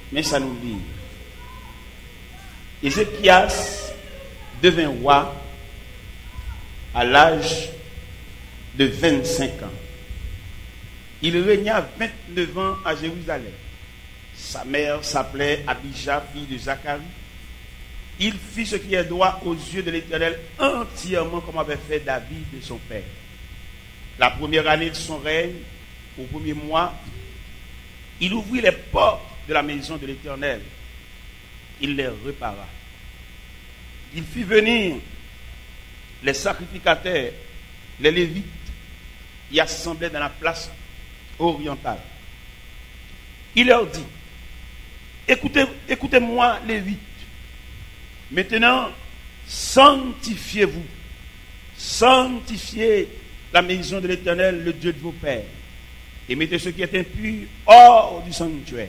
Mais ça nous dit, Ézéchias devint roi à l'âge de 25 ans. Il régna 29 ans à Jérusalem. Sa mère s'appelait Abija, fille de Zacharie. Il fit ce qui est droit aux yeux de l'Éternel entièrement comme avait fait David de son père. La première année de son règne, au premier mois, il ouvrit les portes de la maison de l'Éternel. Il les répara. Il fit venir les sacrificateurs, les Lévites, y assemblaient dans la place orientale. Il leur dit, écoutez-moi, Lévites. Maintenant, sanctifiez-vous. Sanctifiez la maison de l'Éternel, le Dieu de vos pères. Et mettez ce qui est impur hors du sanctuaire.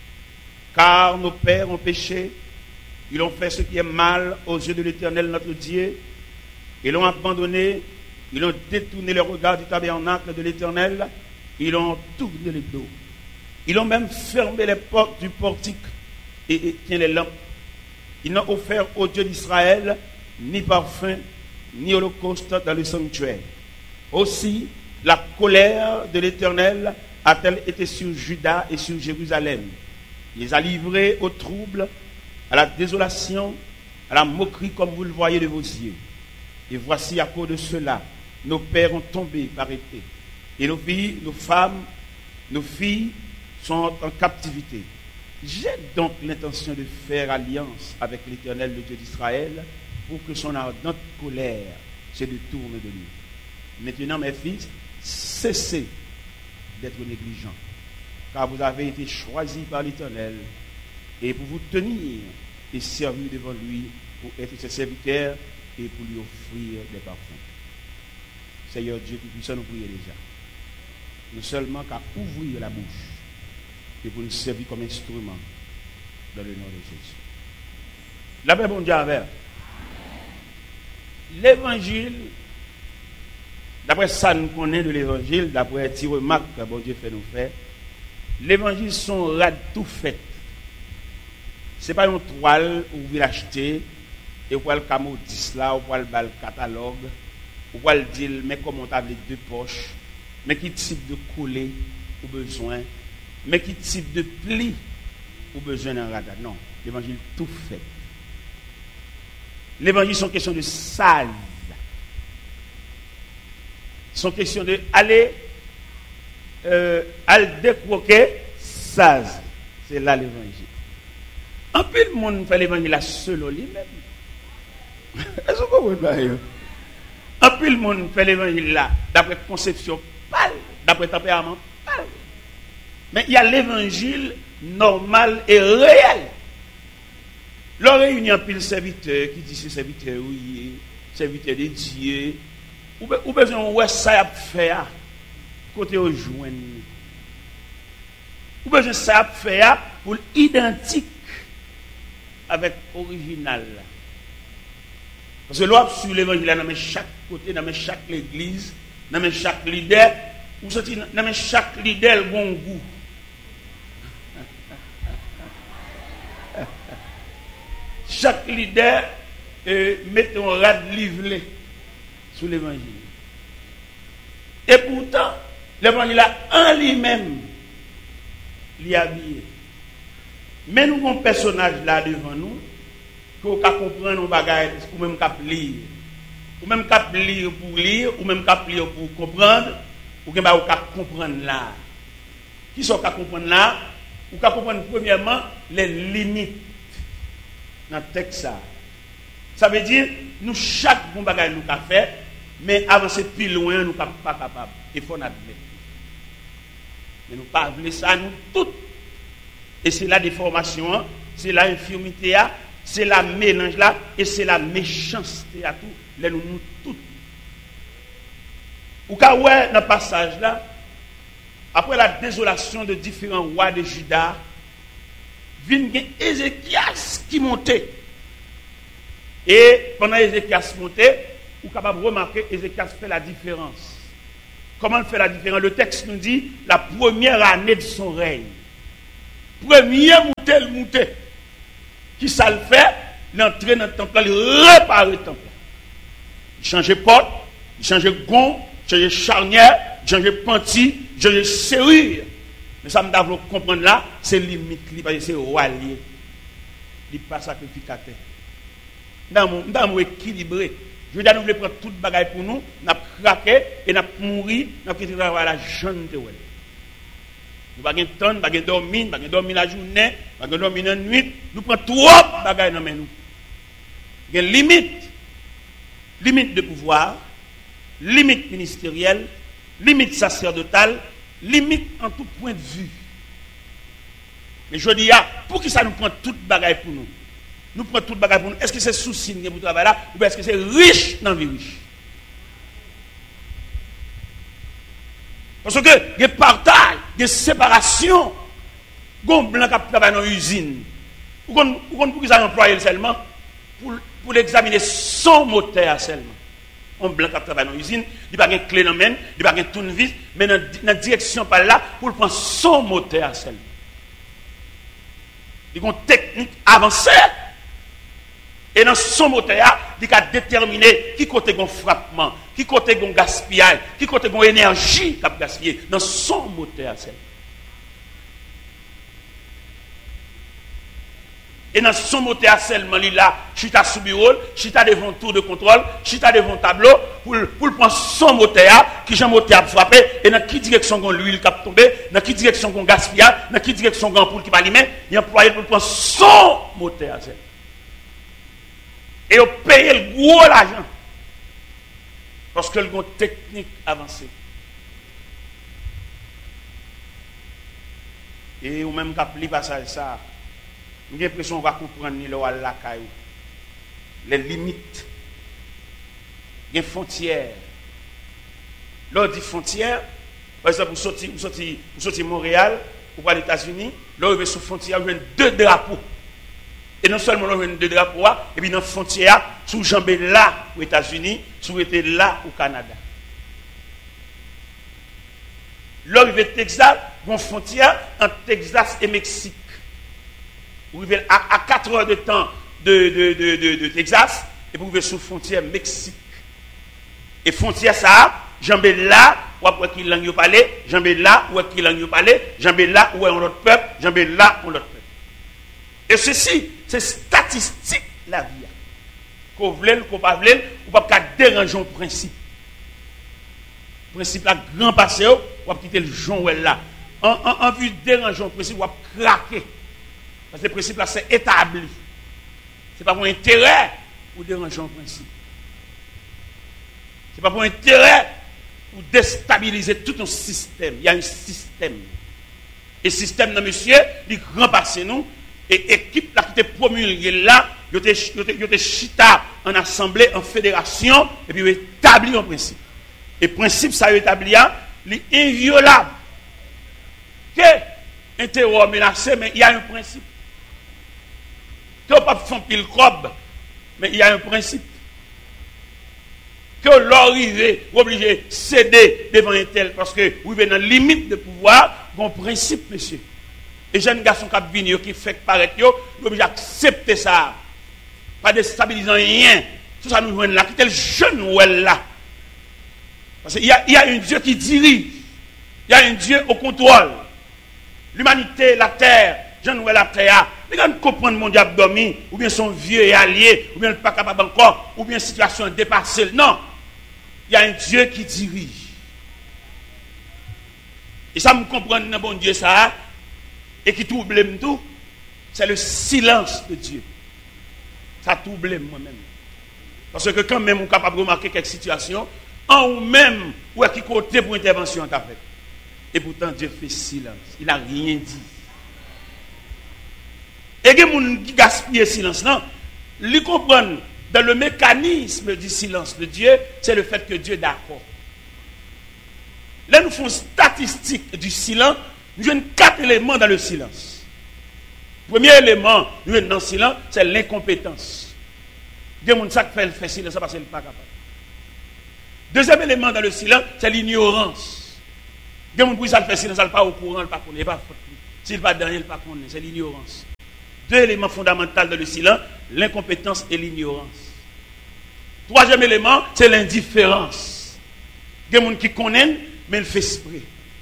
Car nos pères ont péché. Ils ont fait ce qui est mal aux yeux de l'Éternel, notre Dieu. Ils l'ont abandonné. Ils ont détourné le regard du tabernacle de l'Éternel. Ils ont tourné le dos. Ils ont même fermé les portes du portique et éteint les lampes. Ils n'ont offert au Dieu d'Israël ni parfum, ni holocauste dans le sanctuaire. Aussi, la colère de l'Éternel a-t-elle été sur Juda et sur Jérusalem. Il les a livrés au trouble, à la désolation, à la moquerie comme vous le voyez de vos yeux. Et voici à cause de cela, nos pères ont tombé par épée. Et nos filles, nos femmes, nos filles sont en captivité. J'ai donc l'intention de faire alliance avec l'Éternel, le Dieu d'Israël, pour que son ardente colère se détourne de lui. Maintenant, mes fils, cessez d'être négligents, car vous avez été choisis par l'Éternel, et pour vous tenir et servir devant lui, pour être ses serviteurs et pour lui offrir des parfums. Seigneur Dieu Tout-Puissant, nous prions déjà. Nous seulement qu'à ouvrir la bouche et pour nous servir comme instrument dans le nom de Jésus. La paix, bon Dieu avec. L'évangile, d'après ça nous connaissons de l'évangile, d'après les remarques que bon Dieu fait nous faire, l'évangile sont rad tout fait. Ce n'est pas une toile où vous l'achetez et vous le camo 10 là, ou vous le catalogue, ou vous le dire, mais comment t'as les deux poches, mais qui type de coller ou besoin, mais qui type de pli ou besoin d'un radar. Non, l'évangile tout fait. L'évangile sont question de sale. Sont question de aller décroquer saz. C'est là l'évangile. Un peu le monde fait l'évangile là seul lui-même. Est-ce que vous comprenez? Un peu le monde fait l'évangile là d'après conception pâle, d'après tempérament pâle. Mais il y a l'évangile normal et réel. L'on réunit un pile serviteur qui dit c'est serviteur, oui, serviteur de Dieu. Ou besoin de ça à faire côté au joindre. Ou besoin de ça à faire pour identique avec original. Parce que l'on sur l'évangile dans chaque côté, dans chaque église, dans chaque leader, ou dans chaque leader le bon goût. Chaque leader met un rad livré sur l'évangile. Et pourtant, l'évangile en lui-même, il est habillé. Mais nous avons un personnage là devant nous, qu'on peut comprendre nos bagages, ou même qu'on peut lire. Ou même qu'on peut lire pour lire, ou même qu'on peut lire pour comprendre, ou qu'on peut comprendre là. Qui sont qu'on comprendre là? Ou qu'on comprendre premièrement les limites dans le texte. Ça veut dire, nous, chaque bon bagage nous avons fait, mais avancer plus loin, nous ne sommes pas capables. Il faut admettre. Mais nous ne pouvons pas ça, nous toutes. Et c'est la déformation, c'est la infirmité, c'est la mélange là, et c'est la méchanceté à tout. Là, nous toutes. Ou quand ouais, dans le passage là, après la désolation de différents rois de Juda, vient Ézéchias qui montait. Et pendant Ézéchias montait, vous êtes capable de remarquer Ézéchias fait la différence. Comment il fait la différence? Le texte nous dit la première année de son règne. Premier monter. Qui ça le fait? L'entrée dans le temple, il répare le temple. Il change porte, il change gond, il change charnière, il change panty, il change serrure. Mais ça me doit comprendre là, c'est limite, parce que c'est roi-lié. Il n'est pas sacrificateur. Nous sommes équilibrés. Je veux dire, nous voulons prendre toute bagaille pour nous, nous avons craqué et nous avons mouru, nous avons quitté la jeune de Nous n'avons pas de temps, nous n'avons pas dormir, nous n'avons pas dormir la journée, nous n'avons pas dormir la nuit. Nous prenons trop de bagaille dans nous. Il y a une limite de pouvoir, limite ministérielle, limite sacerdotale, limite en tout point de vue. Mais je dis, pour qui ça nous prend toute bagaille pour nous? Nous prenons toute bagaille pour nous. Est-ce que c'est souci pour travailler là? Ou est-ce que c'est riche dans la vie riche? Parce que il y a partage, il y a séparation. Gon blanc qui travaille dans l'usine. Ou pour qu'ils aient employé seulement pour l'examiner son moteur seulement. Un blanc qui travaille dans l'usine, il n'y a pas de clé dans la main, il n'y a pas de tournevis, mais dans la direction par là, pour prendre son moteur seulement. Il y a une technique avancée. Et dans son moteur, il a déterminé qui côté un frappement, qui côté un gaspillage, qui côté une énergie qui a gaspillé dans son moteur. Et dans son moteur seulement, il a chita sous bureau, chita devant tour de contrôle, chita devant tableau, pour prendre son moteur, qui j'ai moteur a frappé, et dans quelle direction l'huile qui a tombé, dans quelle direction qu'on gaspillage, dans quelle direction qu'on poule qui va limer, il a employé pour prendre son moteur. Et on paye le gros l'argent. Parce que le gros technique avancée. Et ou même quand le passage ça, j'ai l'impression qu'on va comprendre les limites, les frontières. Là, on dit frontières, par exemple, vous sortez Montréal, ou aux États-Unis, là, vous avez sur frontière, vous avez 2 drapeaux. Et non seulement nous avons 2 drapeaux, et puis dans la frontière, sous jambes là aux États-Unis, sous était là au Canada. Là, vous avez Texas, une frontière entre Texas et Mexique. Vous arrivez à 4 heures de temps de Texas, et vous arrivez sous frontière Mexique. Et frontière ça, jambes là, ou après qui langue parler, jambes là, ou qui langue parler, jambes là, où est un autre peuple, jambes là, ou l'autre peuple. Et ceci, c'est statistique la vie. Qu'on veut, qu'on pas veut, ou pas déranger le principe. Le principe là, grand passé, ou pas quitter le Joël là. En vue de déranger le principe, ou pas craquer. Parce que le principe là, c'est établi. Ce n'est pas pour intérêt ou déranger le principe. Ce n'est pas pour intérêt ou déstabiliser tout un système. Il y a un système. Et le système, monsieur, il grand passé nous. Et l'équipe qui était promulguée là, il était chita en assemblée, en fédération, et puis il établit un principe. Et le principe, ça établit, il est inviolable. Que un terror menacé, mais il y a un principe. Que on ne peut pas faire pile cob, mais il y a un principe. Que l'arrivée, obligé de céder devant un tel, parce que vous venez dans la limite de pouvoir, il y a un principe, monsieur. Et jeunes garçons qui viennent, qui font paraître, ils sont obligés d'accepter ça. Pas déstabilisant rien. Tout ça nous joue là. Qui est le jeune ou elle là? Parce qu'il y a un Dieu qui dirige. Il y a un Dieu au contrôle. L'humanité, la terre, jeune ou la terre. Les gens comprennent mon diable dormi, ou bien son vieux et allié, ou bien pas capable encore, ou bien situation dépassée. Non. Il y a un Dieu qui dirige. Et ça me comprend, bon Dieu, ça. Et qui trouble tout, c'est le silence de Dieu. Ça trouble moi-même. Parce que quand même on est capable de remarquer quelques situations, en ou même, où est-ce qu'il côté pour intervention en fait. Et pourtant Dieu fait silence. Il n'a rien dit. Et les gens qui gaspillent le silence, non, ils comprennent dans le mécanisme du silence de Dieu, c'est le fait que Dieu est d'accord. Là, nous faisons statistique du silence. Nous avons 4 éléments dans le silence. Premier élément, nous avons dans le silence, c'est l'incompétence. Il y a des gens qui fait silence parce qu'ils ne sont pas capables. Deuxième élément dans le silence, c'est l'ignorance. Il y a des gens qui fait silence, ils ne sont pas au courant, ils ne sont pas S'il pas dans rien, il pas connaît, c'est l'ignorance. Deux éléments fondamentaux dans le silence, l'incompétence et l'ignorance. Troisième élément, c'est l'indifférence. Il y a des gens qui connaissent, mais ils font esprit.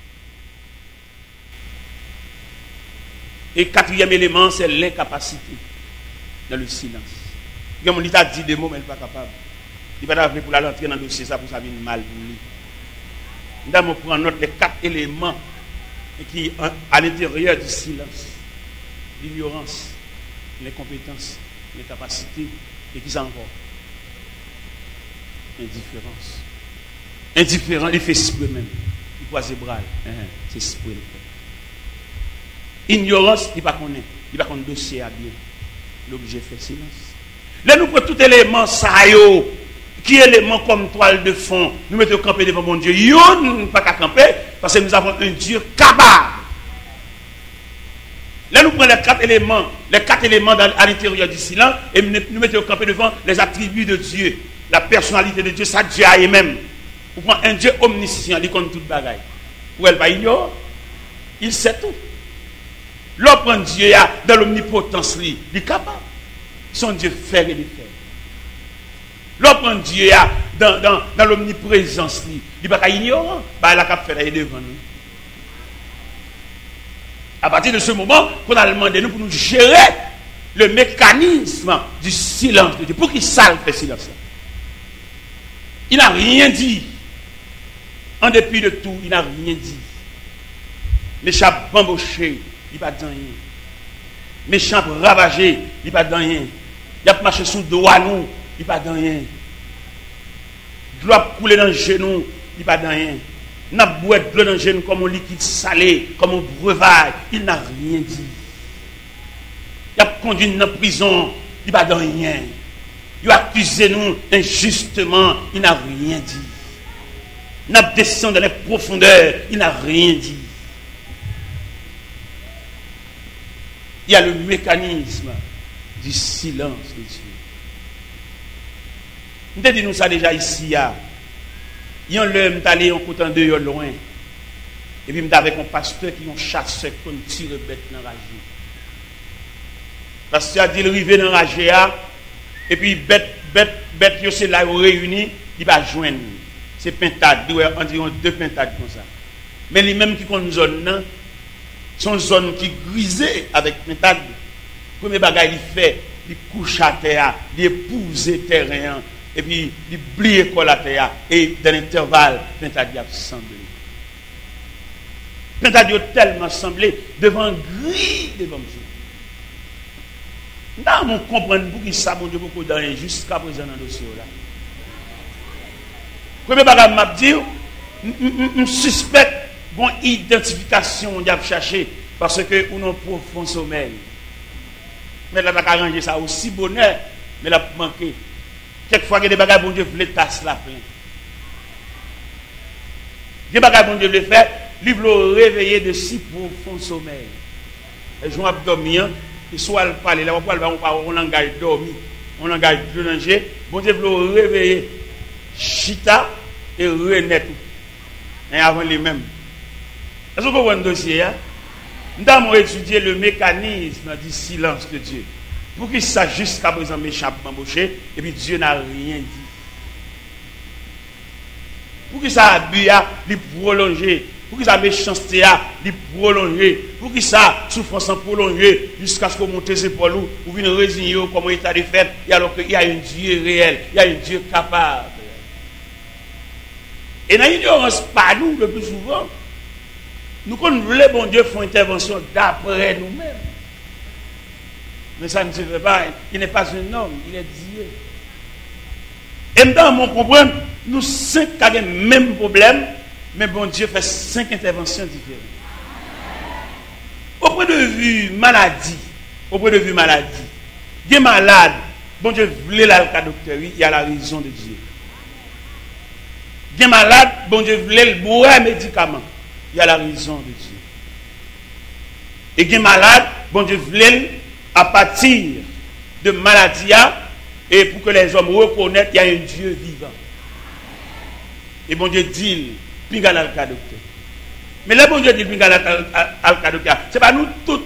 Et quatrième élément, c'est l'incapacité dans le silence. Il y a des gens qui ont dit des mots, mais ils ne sont pas capables. Il ne va pas pour l'entrer dans le dossier, ça pour ça vient mal pour lui. Nous allons prendre note des 4 éléments qui à l'intérieur du silence. L'ignorance, l'incompétence, l'incapacité, et qui ça encore? Indifférence. Indifférent, il fait esprit même. Il croise les bras. C'est esprit. Ignorance, il ne connaît pas. Il ne connaît pas le dossier à bien. L'objet fait silence. Là, nous prenons tout élément, ça qui est élément comme toile de fond. Nous mettons camper devant mon Dieu. Yon pas qu'à camper parce que nous avons un Dieu capable. Là, nous prenons les 4 éléments à l'intérieur du silence et nous mettons camper devant les attributs de Dieu, la personnalité de Dieu, ça Dieu a même. Vous prenez un Dieu omniscient, il connaît toute bagaille. Ou elle va ignorer, il sait tout. L'autre prend Dieu dans l'omnipotence, il est capable. Son Dieu fait et défait. L'autre prend Dieu dans l'omniprésence, il n'est pas ignorant, il a fait devant nous. À partir de ce moment, qu'on a demandé nous pour nous gérer le mécanisme du silence de Dieu. Pour qu'il salve le silence. Il n'a rien dit. En dépit de tout, il n'a rien dit. Méchant bamboché, il n'a pas dit rien. Méchant ravagé, il n'a pas dit rien. Il a marché sous le doigt nous, il n'a pas dit rien. Gloire couler dans le genou, il n'a pas dit rien. N'a boire de l'eau dans le genou comme un liquide salé, comme un breuvage, il n'a rien dit. Il a conduit dans la prison, il n'a pas dit rien. Il a accusé nous injustement, il n'a rien dit. Il a descendu dans les profondeurs, il n'a rien dit. Il y a le mécanisme du silence de Dieu. Nous avons dit nous ça déjà ici. Il y a un homme qui est allé en côté de loin. Et puis, il y avait un pasteur qui a chassé comme tire bête dans la rage. Le pasteur a dit, il arrive dans la rage. Et puis, bête, c'est là où réuni, il va joindre. C'est pintade, environ 2 pintades comme ça. Mais les mêmes qui ont une zone, sont zone qui grisée avec pintade. Le premier bagage, il fait, il couche à terre, il épouse le terrain. Et puis, il blie l'école à terre. Et dans l'intervalle, pintade a semblé. Pintade a tellement semblé devant gris devant Dieu. Nous comprenons pour qui ça, mon Dieu, beaucoup dans jusqu'à présent dans le dossier là. Premier bagage m'a dit, je suspecte une identification qu'on a cherché parce que nous avons un profond sommeil. Mais là, on a arrangé ça aussi bonheur, mais là, manqué. Quelquefois, il y a des bagages, bon Dieu, voulait tasser la plein. Des bagages, bon Dieu, voulait faire, il voulait réveiller de si profond sommeil. Et je vais dormir, et soit elle parle, là, on langage dormi, on langage danger, bon Dieu, voulait réveiller. Chita et René et avant les mêmes. Est-ce que vous voyez un dossier? Nous avons étudié le mécanisme du silence de Dieu. Pour qu'il sache jusqu'à présent m'échappe m'embaucher, et puis Dieu n'a rien dit. Pour qu'il ça abus, il prolonger. Pour qu'il ça méchanceté, il prolonger. Pour qu'il ça souffrance prolonger jusqu'à ce qu'on monte ses épaules ou vienne résigner comme état de fait, et alors qu'il y a un Dieu réel, il y a un Dieu capable. Et dans l'ignorance, pas nous, le plus souvent, nous connaissons le bon Dieu font intervention d'après nous-mêmes. Mais ça ne se fait pas. Il n'est pas un homme, il est Dieu. Et maintenant, on comprend, nous 5 avons le même problème, mais bon Dieu fait 5 interventions différentes. Au point de vue maladie, il est malade, bon Dieu voulait la docteur, il y a la raison de Dieu. Il est malade, bon Dieu voulait le boire un médicament. Il y a la raison de Dieu. Et il est malade, bon Dieu voulait à partir de maladie et pour que les hommes reconnaissent qu'il y a un Dieu vivant. Et bon Dieu dit, pinga la docteur. Mais le bon Dieu dit al-Kadokia, c'est pas nous toutes.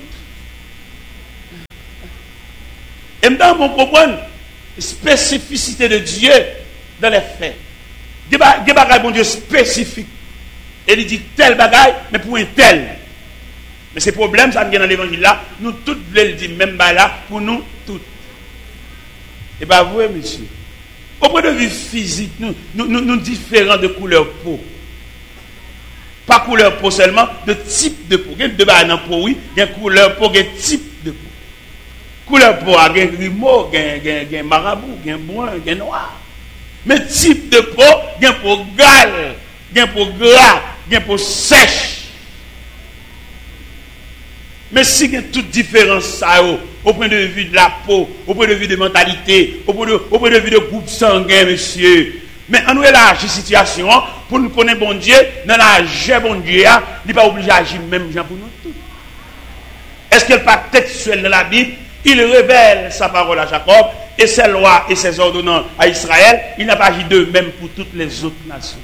Et maintenant, on comprend la spécificité de Dieu dans les faits. Des bagages, bon Dieu, spécifiques. Et il dit tel bagaille, mais pour un tel. Mais ces problèmes, ça vient dans l'évangile là, nous tous voulons le dire, même là, pour nous toutes. Et bien, vous, monsieur, au point de vue physique, nous différents de couleur peau. Pas couleur peau seulement, de type de peau. Il y a deux bagages dans peau, oui, il y a couleur peau, il y a type de peau. Couleur peau, il y a grimaud, il y a marabout, il y a brun, il y a noir. Mais type de peau, il y a peau gale, il y a peau gras, il y a peau sèche. Mais si il y a toute différence au point de vue de la peau, au point de vue de mentalité, au point de vue de groupe sanguin, monsieur. Mais on élargit la situation pour nous connaître bon Dieu, dans la vie bon Dieu, il n'est pas obligé d'agir même pour nous tous. Est-ce qu'il n'y a pas textuel dans la Bible? Il révèle sa parole à Jacob et ses lois et ses ordonnances à Israël. Il n'a pas agi de même pour toutes les autres nations.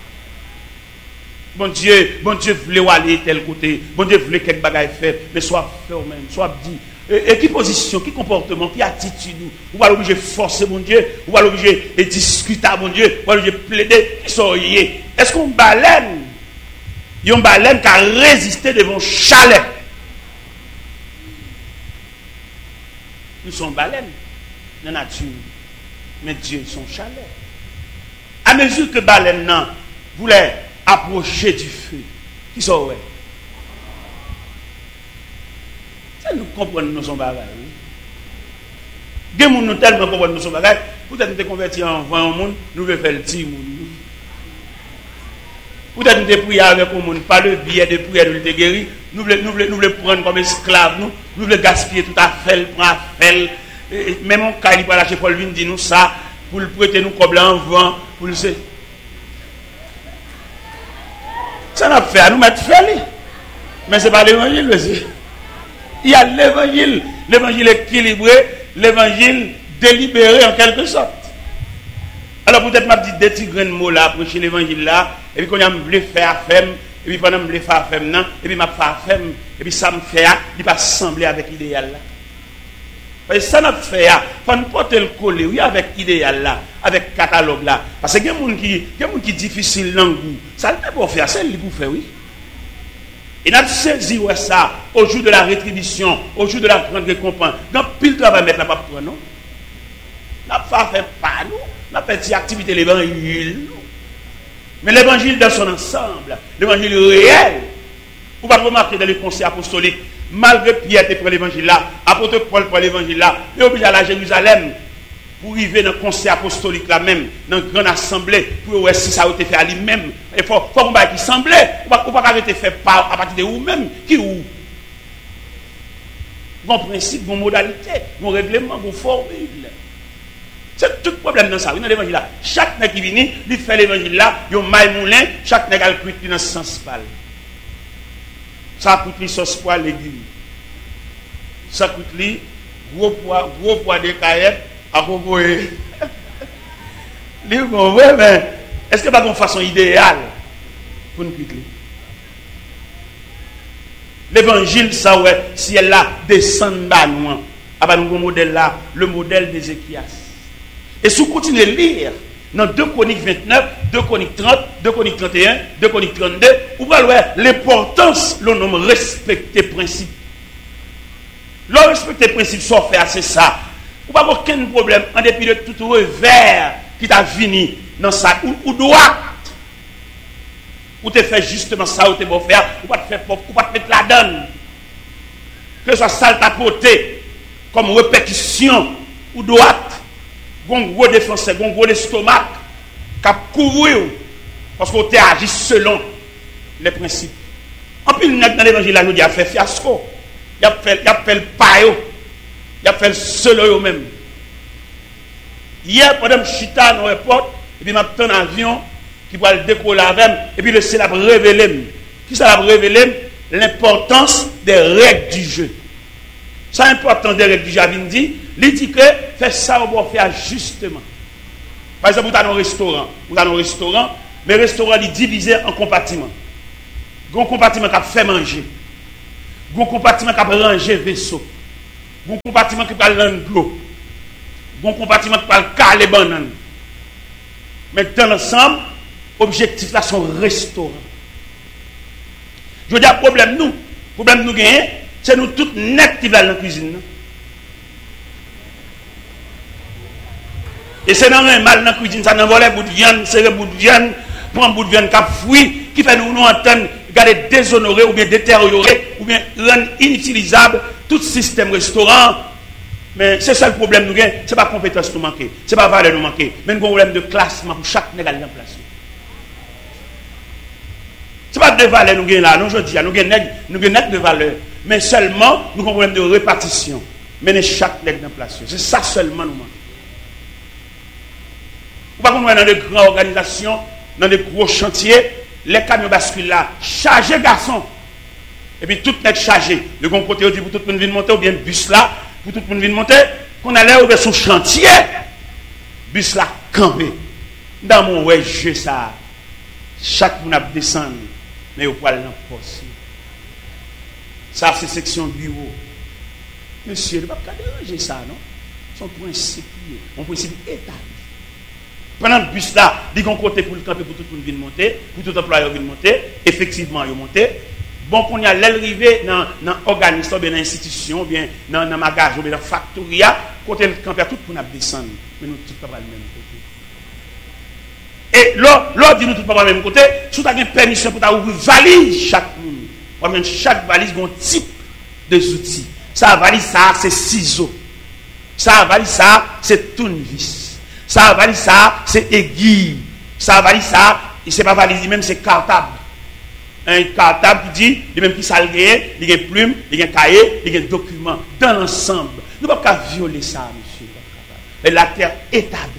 Bon Dieu voulait aller tel côté. Bon Dieu voulait quelque bagaille faire. Mais soit fait même, soit dit. Et qui position, qui comportement, qui attitude. Ou va l'obliger forcer mon Dieu. Ou va l'obliger discuter à mon Dieu. Ou va l'obliger plaider. Qui sont liés. Est-ce qu'on baleine? Il y a une baleine qui a résisté devant chalet. Nous sommes baleines dans la nature. Mais Dieu son chalet. À mesure que baleine voulait approcher du feu, qui sont ouais. Ça nous comprenons nous sommes bagages. Des gens nous tellement comprennent nous sommes bagages. Peut-être nous sommes convertis en 20 monde, nous voulons faire le petit monde. Peut-être nous sommes priés avec le monde, pas le billet de prière de le guérir. Nous voulons prendre comme esclaves, nous voulons gaspiller tout à fait, prendre à fait. Même mon cas, il va lâcher Paul Vin, dit nous ça, pour le prêter nous comme en vent, pour le faire. Ça n'a pas fait à nous mettre fait. Mais ce n'est pas l'évangile, monsieur. Il y a l'évangile équilibré, l'évangile délibéré en quelque sorte. Alors peut-être m'a dit des petits grains de mots là, prêcher l'évangile là, et puis quand on a voulu faire femme, et puis pendant que je voulais faire femme, non, et puis m'a fait femme, et puis ça me fait, il va sembler avec l'idéal là. Parce que ça n'a pas fait, quand nous portons le collet, oui, avec l'idéal là, avec le catalogue là. Parce qu'il y a des gens qui sont difficiles dans le goût. Ça ne peut pas faire, c'est lui pour faire, oui. Et nous avons saisi ça au jour de la rétribution, au jour de la grande récompense. Dans pile travail, mettre la pas pour nous. Nous n'avons pas fait pas nous, nous avons fait une activité l'évangile. Mais l'évangile dans son ensemble, l'évangile réel. Vous pouvez remarquer dans les conseils apostoliques, malgré Pierre qui prend l'évangile là, apôtre Paul prend l'évangile là, il est obligé à la Jérusalem pour arriver dans le conseil apostolique là même, dans une grande assemblée, pour voir si ça a été fait à lui-même. Il faut qu'on va qui semblait, ou pas arrêter fait pas à partir de vous-même, qui ou. Bon principe, bon modalité, bon règlement, bon formule. C'est tout le problème dans ça. Oui, dans l'évangile là. Chaque nègre qui vient, il fait l'évangile là, il y a un maille moulin, chaque nègre a le cuit dans ce sens pâle. Ça coûte les sauce poil légumes. Ça coûte les gros poids de caillettes à proposer. Les bon, ouais, mais est-ce que pas une façon idéale pour nous quitter? L'évangile, ça ouais, si elle là descend bas nous, à nous modèle là, le modèle d'Ézéchias. Et si vous continuez à lire dans 2 Chroniques 29, 2 Chroniques 30, 2 Chroniques 31, 2 Chroniques 32, vous allez voir l'importance, le nom respecter principe. Le respecter principe, soit fait, c'est ça. Vous n'avez aucun problème en dépit de tout revers qui t'a fini dans ça, ou droit. Ou te fait justement ça, ou te beau faire, ou pas te faire ou pas te mettre la donne. Que ce soit sale tapoté, comme répétition, ou droite. Gon gros défenseur, gon gros estomac, cap couvrir parce qu'on t'a agi selon les principes. En plus, dans l'évangile, là, nous dit a fait fiasco, il a fait le payo, il a fait le seul même. Hier, pendant que je suis dans l'aéroport, et puis je un avion qui va le décoller avec, et puis le ciel a révélé. Qui ça a révélé? L'importance des règles du jeu. Ça, l'importance des règles du jeu, il dit que fait ça, on va faire justement. Par exemple, vous avez un restaurant, mais le restaurant est divisé en compartiments. Gon compartiment qui fait manger. Gon compartiment qui ranger vaisseau. Gon compartiment qui parle de l'eau. Gon compartiment qui parle caler banane. Mais dans l'ensemble, objectif là sont restaurants. Je veux dire problème nous gagnons, c'est nous tous net qui va dans la cuisine. Et c'est dans un mal dans la cuisine, ça n'a volé bout de viande, c'est bout de viande, prend bout de viande cap fruit qui fait nous entendre garder déshonorer ou bien détériorer ou bien rendre inutilisable tout système restaurant. Mais c'est ça le problème nous gagnons, c'est pas compétence nous manquer, c'est pas valeur nous manquer, mais nous avons un problème de classement pour chaque nègre en place. Ce n'est pas de valeur nous gagnons là, nous je dis, nous gagnons de valeur, mais seulement nous avons un problème de répartition. Mais chaque nègre en place. C'est ça seulement nous manquons. Ou pas qu'on est dans de grandes organisations, dans de gros chantiers, les camions basculent là, chargés garçons. Et puis tout est chargé. Le bon côté, on dit pour tout le monde venir monter, ou bien bus là, pour tout le monde venir monter, qu'on allait ouvrir son chantier, bus là, campé. Dans mon ouais, jeu ça, chaque monde a descendu, mais au poil dans poste. Ça, c'est section bureau. Monsieur, il ne va pas déranger ça, non? Son principe, mon principe établi. Pendant le bus là, il y a un côté pour le camper, pour tout le monde venir monter, pour tout employé venir monter, effectivement, il monter. Bon, qu'on y a l'arrivée dans l'organisme, bien dans l'institution, bien dans le magasin, bien dans la factoria, côté le camper, tout le monde descendre. Mais nous, tout pas le même côté. Et l'autre dit nous tout pas le même côté, si tu as une permission pour ouvrir valise chaque monde, chaque valise a un type de outils. Ça valise ça, c'est ciseaux. Ça valise ça, c'est tournevis. Ça valise ça, c'est aiguille. Ça valise ça, c'est pas valise même, c'est cartable. Un cartable qui dit, il même qui salgué, il y a une plume, il y a un cahier, il y a un document. Dans l'ensemble, nous ne pouvons pas violer ça, monsieur. Mais la terre établie.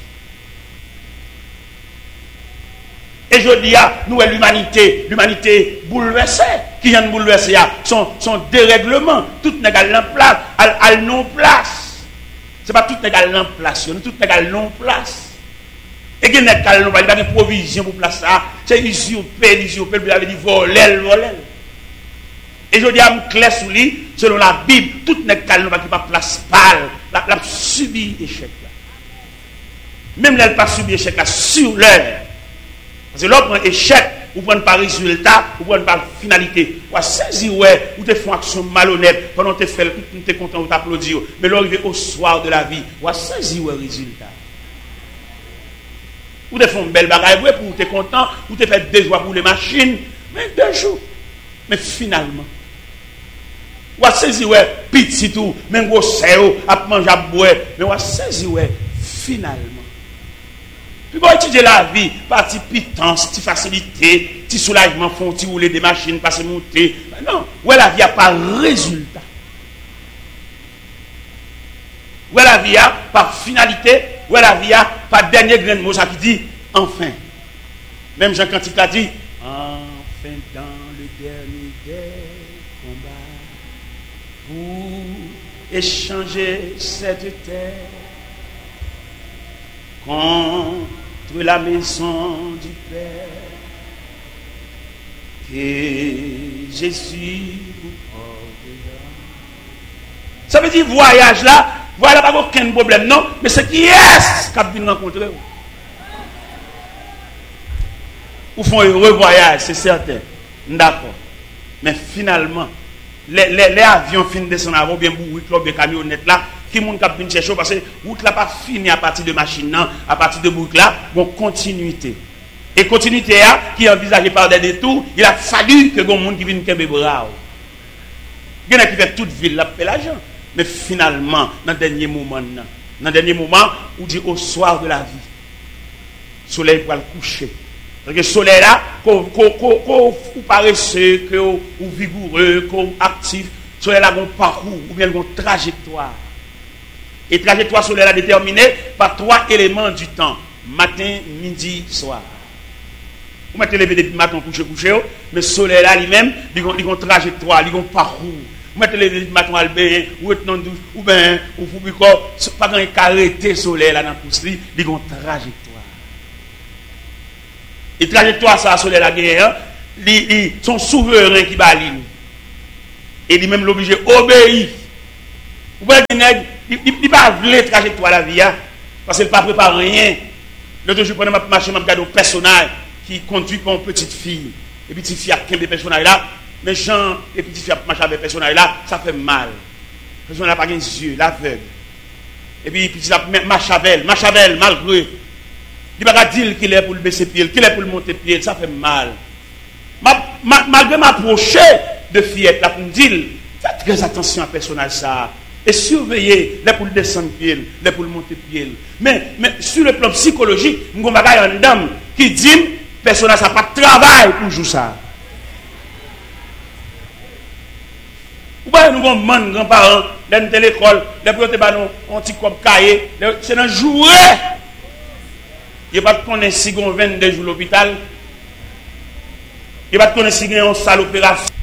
Et je dis à nous, l'humanité bouleversée, qui vient de bouleverser, son dérèglement, tout n'est pas en place, à non place. Ce n'est pas tout n'est pas en place, tout n'est pas en place. Et qu'il n'est pas en place, il n'y a pas de provision pour place ça. C'est usurpé, il avait dit voler. Et je dis à mon clair sous lui, selon la Bible, tout n'est pas en place, qui pas place pâle, la subi échec là. Même là, elle pas subi échec là, sur l'heure. Parce que l'autre échec, ou prendre par résultat, ou prendre par finalité. Ou à saisir, ouais, ou te font action malhonnête, pendant que tu fais, tu es content, ou t'applaudir. Mais l'arrivée au soir de la vie, ou à saisir, ouais, résultat. Ou te font une belle bagaille, ouais, pour tu es content, ou te fait 2 jours pour les machines, mais 2 jours. Mais finalement, ou à saisir, ouais, petit tout, même gros séo, à manger, à boire, mais ou à saisir, ouais, finalement. Puis bon, étudier la vie, partie pitance, petite facilité, petit soulagement, font petit rouler des machines, passer monter. Non, ouais, la vie a pas résultat. Ouais, la vie a par finalité, ouais, la vie a par dernier grain de mot, ça qui dit enfin. Même Jean Cantique a dit enfin dans le dernier des combats pour échanger cette terre contre la maison du Père, que Jésus vous portera. Ça veut dire voyage là, voilà pas aucun problème, non, mais c'est qui est-ce qu'a venu rencontrer ou font un heureux voyage, c'est certain, d'accord, mais finalement, les avions finissent de descendre avant, bien bourricles, bien camionnettes là, qui monde qui vient chercher parce que route là pas fini à partir de machine non, à partir de boucle là, bon continuité. Et continuité là qui est envisagée par des détours, il a fallu que gon monde qui vienne kembe bras. Il y en a qui fait toute ville là payer l'argent, mais finalement dans dernier moment où dit au soir de la vie, soleil va le coucher. Parce que soleil là qu'on paresseux, que ou vigoureux, qu'on actif, soleil là un parcours ou bien une trajectoire. Et trajectoire solaire déterminée par 3 éléments du temps. Matin, midi, soir. Vous mettez lever depuis matin, coucher, mais soleil là lui-même, il a une trajectoire, il a un parcours. Vous mettez lever depuis matin, ou bien, ou pas quand il arrêté soleil là dans le pouce, il a une trajectoire. Et trajectoire, ça, soleil là, son souverain qui baline. Et lui-même l'obligé obéir. Vous voyez, il ne pas voulu trajectoire la vie, parce qu'il ne prépare pas rien. L'autre jour, pendant ma marche, je regarde un personnage qui conduit pour une petite fille. Et puis, petite fille a 15 personnages là. Méchant, et petite fille a marché avec personnage là, ça fait mal. Le personnage n'a pas les yeux, l'aveugle. Et puis, petite fille marche avec elle, malgré. Il ne va pas dire qu'il est pour le baisser pied, qu'il est pour le monter pied, ça fait mal. Malgré m'approcher de fillette là pour me dire, faites très attention à personnage ça. Et surveiller les pour le descendre pied, les pour le monter pied. Mais sur le plan psychologique, nous avons une dame qui dit, personnage ça pas de travail pour jouer ça. Ou bien nous avons grands-parents, dans l'école, les protéger un petit comme cahier, c'est dans jouer. Il n'y a pas de connaître si on 22 jours à l'hôpital. Il n'y a pas de connaître si on a une salle opération.